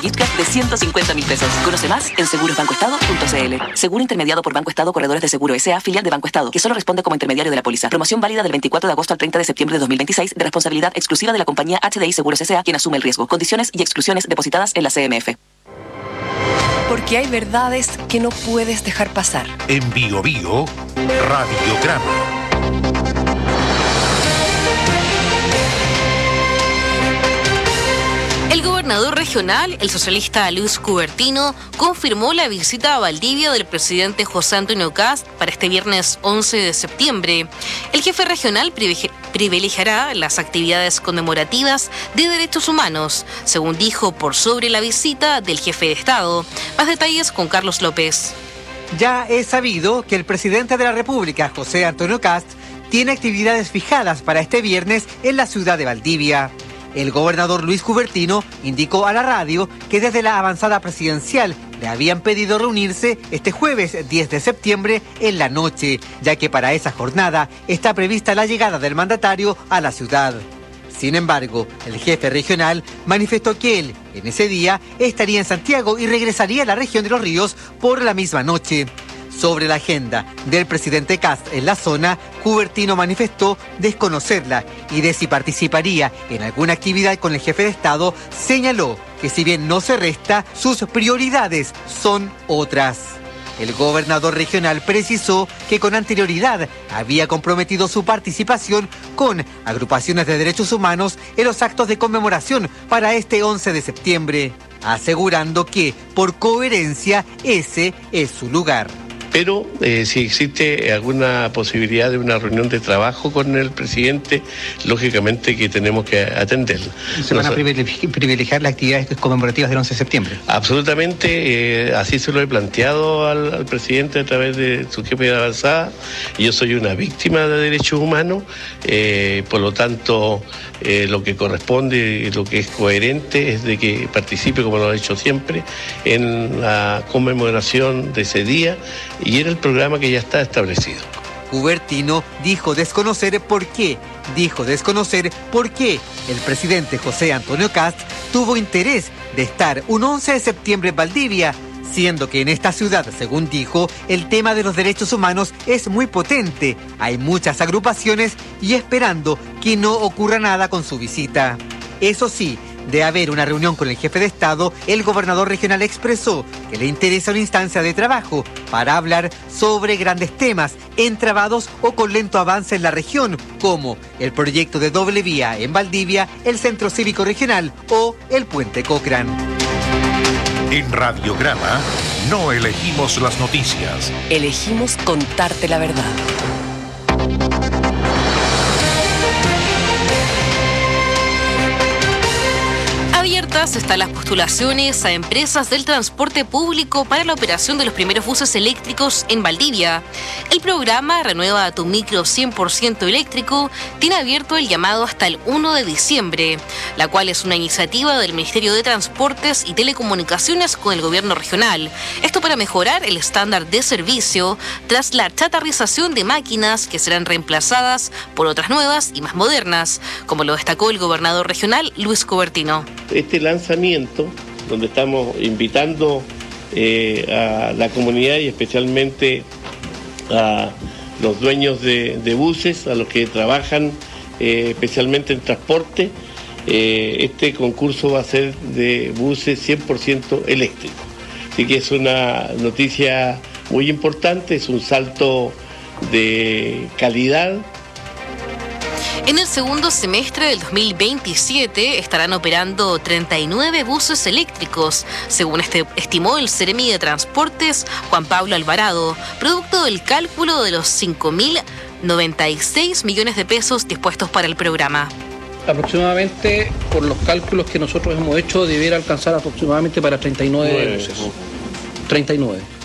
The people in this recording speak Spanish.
Gift card de 150.000 pesos. Conoce más en segurosbancoestado.cl. Seguro intermediado por Banco Estado Corredores de Seguro S.A., filial de Banco Estado, que solo responde como intermediario de la póliza. Promoción válida del 24 de agosto al 30 de septiembre de 2026, de responsabilidad exclusiva de la compañía HDI Seguros S.A., quien asume el riesgo. Condiciones y exclusiones depositadas en la CMF. Porque hay verdades que no puedes dejar pasar. En Bio Bio, Radiograma. El gobernador regional, el socialista Luis Cubertino, confirmó la visita a Valdivia del presidente José Antonio Kast para este viernes 11 de septiembre. El jefe regional privilegiará las actividades conmemorativas de derechos humanos, según dijo por sobre la visita del jefe de Estado. Más detalles con Carlos López. Ya es sabido que el presidente de la República, José Antonio Kast, tiene actividades fijadas para este viernes en la ciudad de Valdivia. El gobernador Luis Cubertino indicó a la radio que desde la avanzada presidencial le habían pedido reunirse este jueves 10 de septiembre en la noche, ya que para esa jornada está prevista la llegada del mandatario a la ciudad. Sin embargo, el jefe regional manifestó que él, en ese día, estaría en Santiago y regresaría a la región de Los Ríos por la misma noche. Sobre la agenda del presidente Kast en la zona, Cubertino manifestó desconocerla y de si participaría en alguna actividad con el jefe de Estado, señaló que si bien no se resta, sus prioridades son otras. El gobernador regional precisó que con anterioridad había comprometido su participación con agrupaciones de derechos humanos en los actos de conmemoración para este 11 de septiembre, asegurando que, por coherencia, ese es su lugar. Pero si existe alguna posibilidad de una reunión de trabajo con el presidente, lógicamente que tenemos que atenderla. ¿Se van a privilegiar las actividades conmemorativas del 11 de septiembre? Absolutamente, así se lo he planteado al presidente a través de su jefe de avanzada. Yo soy una víctima de derechos humanos, por lo tanto, lo que corresponde y lo que es coherente es de que participe, como lo ha hecho siempre, en la conmemoración de ese día, y era el programa que ya está establecido. Cubertino dijo desconocer por qué el presidente José Antonio Kast tuvo interés de estar un 11 de septiembre en Valdivia, siendo que en esta ciudad, según dijo, el tema de los derechos humanos es muy potente, hay muchas agrupaciones y esperando que no ocurra nada con su visita. Eso sí, de haber una reunión con el jefe de Estado, el gobernador regional expresó que le interesa una instancia de trabajo para hablar sobre grandes temas entrabados o con lento avance en la región, como el proyecto de doble vía en Valdivia, el Centro Cívico Regional o el Puente Cochrane. En Radiograma no elegimos las noticias. Elegimos contarte la verdad. Abiertas están las postulaciones a empresas del transporte público para la operación de los primeros buses eléctricos en Valdivia. El programa Renueva tu Micro 100% eléctrico tiene abierto el llamado hasta el 1 de diciembre, la cual es una iniciativa del Ministerio de Transportes y Telecomunicaciones con el gobierno regional. Esto para mejorar el estándar de servicio tras la chatarrización de máquinas que serán reemplazadas por otras nuevas y más modernas, como lo destacó el gobernador regional Luis Cubertino. Este lanzamiento, donde estamos invitando a la comunidad y especialmente a los dueños de buses, a los que trabajan especialmente en transporte, este concurso va a ser de buses 100% eléctricos. Así que es una noticia muy importante, es un salto de calidad. En el segundo semestre del 2027 estarán operando 39 buses eléctricos, según estimó el Seremi de Transportes Juan Pablo Alvarado, producto del cálculo de los 5.096 millones de pesos dispuestos para el programa. Aproximadamente, por los cálculos que nosotros hemos hecho, debiera alcanzar aproximadamente para 39 buses. 39.